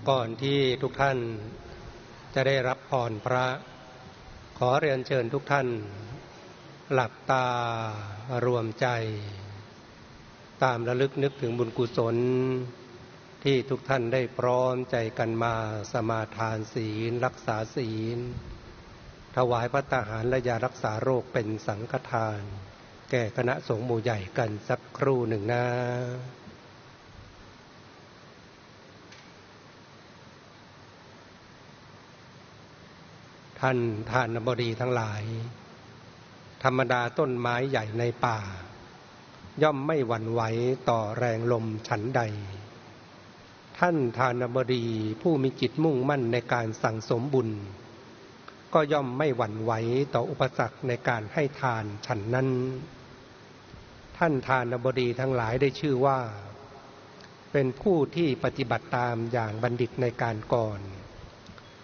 ก่อนที่ทุกท่านจะได้รับพรพระขอเรียนเชิญทุกท่านหลับตารวมใจตามระลึกนึกถึงบุญกุศลที่ทุกท่านได้พร้อมใจกันมาสมาทานศีลรักษาศีลถวายภัตตาหารและยารักษาโรคเป็นสังฆทานแก่คณะสงฆ์หมู่ใหญ่กันสักครู่หนึ่งนะท่านทานบดีทั้งหลายธรรมดาต้นไม้ใหญ่ในป่าย่อมไม่หวั่นไหวต่อแรงลมฉันใดท่านทานบดีผู้มีจิตมุ่งมั่นในการสั่งสมบุญก็ย่อมไม่หวั่นไหวต่ออุปสรรคในการให้ทานฉันนั้นท่านทานบดีทั้งหลายได้ชื่อว่าเป็นผู้ที่ปฏิบัติตามอย่างบัณฑิตในการก่อน